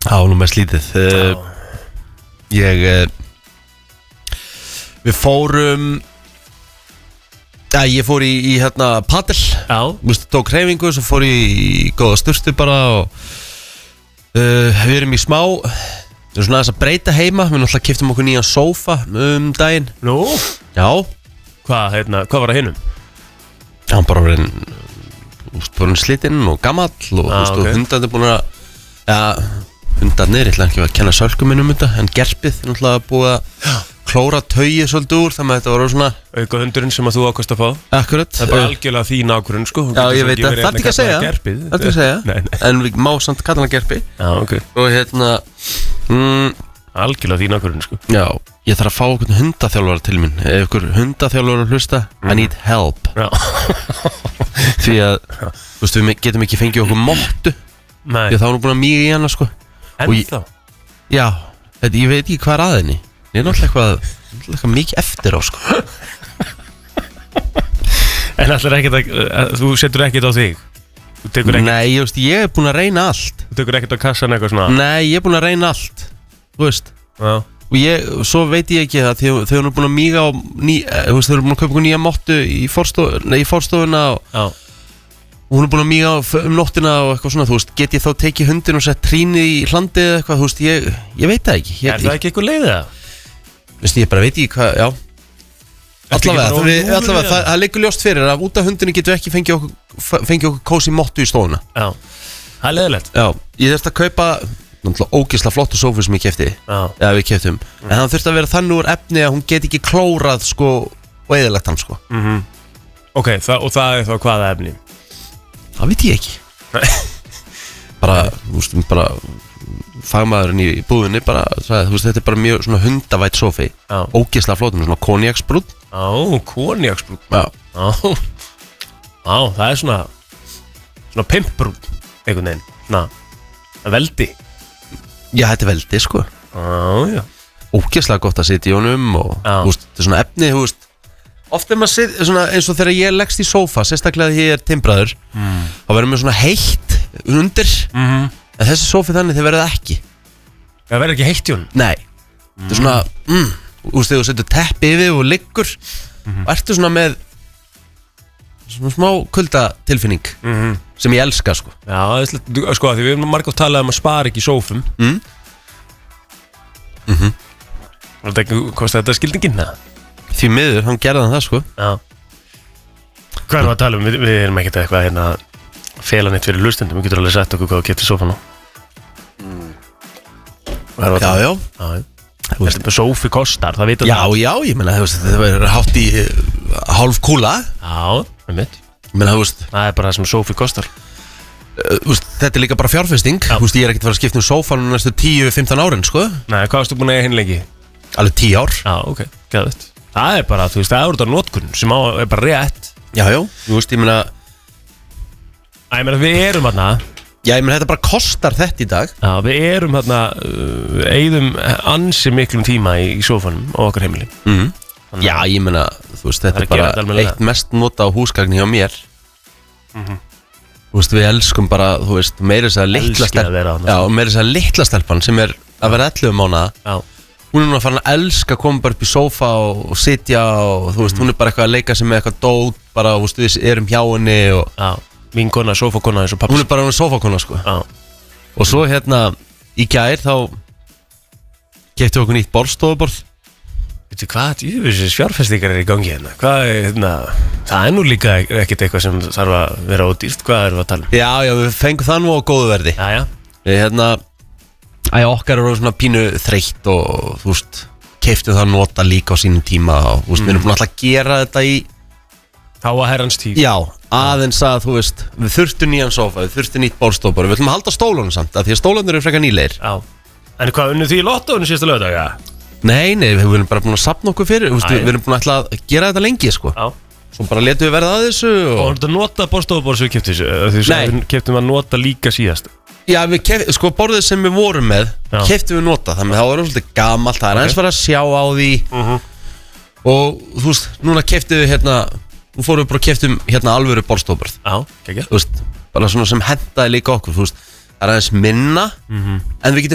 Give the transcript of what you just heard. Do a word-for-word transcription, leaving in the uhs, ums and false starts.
Já, nú með slítið uh, Ég uh, Við fórum Já, ég fór í, í hérna padel Já Vistu, tók hreyfingu, svo fór ég í góða sturtu bara og uh, við erum í smá Við erum svona aðeins að breyta heima Við náttúrulega keyptum okkur nýjan sófa um daginn Nú? Já Hvað, hérna, hvað var það hinum? Já, hann bara var einn Bara slitinn og gamall og, ah, okay. okay. og hundarnir búin að Ja, hundarnir, ég ætla ekki að kenna sölkum minn um þetta En gerpið, er náttúrulega búið að klóra taugið svolítið úr Þannig að þetta var svona Auka hundurinn sem að þú ákvæmst að fá Akkurat Það er bara algjörlega þín ákvörðun, sko Já, ég veit að, það er ekki að segja gerpið, Það er ekki að segja, nei, nei. en við má samt kalla hann gerpi Já, ok Og hérna mm, Algjörlega þín ákvörðun, sko Já, ég þarf að fá okkur hundaþjálfara til mín Ef ykkur hundaþjálfara hlusta mm. I need help Já Því að, þú veist, við getum ekki fengið okkur mottu Nei Því að þá erum við búin að míga í hana, sko En ég, þá? Já, þetta, ég veit ekki hvað er að henni Ég er náttúrulega eitthvað, eitthvað mikið eftir á, sko En allir ekkert að, þú setur ekkert á þig Þú tekur ekkert Nei, ég veist, ég er búin að reyna allt Þú tekur ekkert á kassan eitthvað svona Nei, ég er búin að reyna allt Þú veist Já Og ég, svo veit ég ekki það Þegar þau eru búin að míga á ný, Þú veist, þau eru búin að kaupa nýja mottu í, forstof, nei, í forstofuna og, Já og hún er búin að míga um nóttina og eitthvað svona, þú veist, get ég þá tekið hundin og sett trínið í hlandið eða eitthvað, þú veist, ég, ég veit það ekki ég, Er það ekki eitthvað leiðið það? Veist, ég bara veit ekki hvað, já Allavega, það, við, allavega það, það liggur ljóst fyrir að út af hundinu getur ekki fengið okkur, fengið okkur kósi mottu í stofuna Já, það er leiðilegt Já, ég þurfti að kaupa náttúrulega ógeðslega flottu sófu sem ég kefti Já Já, við keftum mm. En það þurfti að vera þannig úr efni að hún get ekki klórað, sko, og eðilegt hann, sko mm -hmm. Ok, það, og það er þá hvaða efni? Það veit ég ekki Bara, þú veist, bara fagmaðurinn í búðinni bara, sagði, þú veist, þetta er bara mjög svona hundavætt sófi ógeðslega flott, með svona konjaksbrúnn Á, konjaksbrúnn Já Á, á, það er svona svona pimpbrúnn einhvern veginn, svona veldi Já, þetta er veldi, sko Á, já Ógeðslega gott að sitja í honum og, Já. þú veist, þetta er svona efni, þú veist Oft er maður sit, svona, eins og þegar ég leggst í sófa sérstaklega þegar ég er timbraður mm. þá verður mér svona heitt undir mm -hmm. en þessi sófi þannig þeir verður það ekki Það verður ekki heitt í honum? Nei, mm. þetta er svona mm, þú veist þegar þú setur teppi yfir og liggur mm -hmm. og ertu svona með svona smá kuldatilfinning mm -hmm. sem ég elska, sko Já, það er sko, því við erum margótt talað um að spara ekki í sófum mm. mm -hmm. og þetta kostar þetta skildingin, það? Því miður, hann gerði hann það, sko Já Hvað erum við að tala um? Við, við erum ekkert eitthvað hérna fela neitt fyrir hlustendum, við getum alveg sagt okkur hvað þú keyptir sófann á mm. Já, já Já, já Sófi kostar, það veit að Já, já, ég meina, þetta verður hátt í uh, hálf kúla Já, með mitt Ég meina, þú veist Það er bara það sem sófi kostar uh, veist, Þetta er líka bara fjárfesting Þú veist, ég er ekkert að fara að skipta um sófann næstu tíu til fimmtán árin, sko Nei, hvað varstu búin að eiga hinn lengi? Alveg tíu ár Já, ok, gæðvett Það er bara, þú veist, það er úr þetta notkun sem á, er bara rétt Já, já, þú veist, ég meina Æ, ég meina, við erum hérna Já, ég meina, þetta bara kostar þetta í dag Já, við erum hérna uh, eigðum ansi miklum tíma í, í sófanum á okkar heimili mm. Já, ég meina, þú veist, þetta er bara eitt mest nota á húsgagni hjá mér mm -hmm. Þú veist, við elskum bara, þú veist, meira þess að litla stelpan Já, meira þess að litla stelpan sem er að vera ellefu mánaða Já Hún er núna farin að elska að koma bara upp í sófa og, og sitja og þú veist, mm. hún er bara eitthvað að leika sem með eitthvað dót bara, þú veist, við erum hjá henni og Já, mín kona, sófakona eins og papps Hún er bara hún sófakona, sko Já Og svo hérna, í gær þá keyptum við okkur nýtt borðstofuborð Veitu hvað, þessi fjárfestingar er í gangi hérna Hvað er, hérna, það er nú líka ekkert eitthvað sem þarf að vera ódýrt Hvað erum við að tala um? Já, já, við fengum það nú á góðu verði Já, já Við hérna Æ, okkar eru svona pínu þreytt og þú veist, keyptum það nota líka á sínum tíma og þú veist, mm. við erum búin alltaf að gera þetta í Þá að herrans tíf Já, aðeins að, þú veist, við þurftum nýjan sofa, við þurftum nýtt borðstofur, við ætlum að halda stólunum samt, af því að stólunum eru frekar nýlegir Já, en hvað, unnum því í lottóinu síðasta lögdag, ja? Nei, nei, við erum bara búin að sapna okkur fyrir, veist, við erum búin að ætla að gera þetta lengi, sko Já Svo bara letum við verða að þessu Og, og þetta nota borðstofuborð sem við keyptum þessu Nei Við keyptum að nota líka síðast Já, við keyptum, sko, borðið sem við vorum með keyptum við nota, þannig að það var svolítið gamalt það er aðeins okay. Að sjá á því uh -huh. Og, þú veist, núna keyptum við hérna Nú fórum við bara að keyptum hérna alvöru borðstofuborð Já, ekki Þú veist, bara svona sem hendaði líka okkur, þú veist Það er aðeins minna, mm -hmm. en við getum